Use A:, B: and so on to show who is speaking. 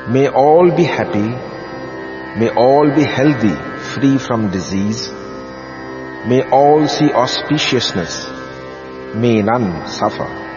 A: May all be happy. May all be healthy, free from disease. May all see auspiciousness. May none suffer.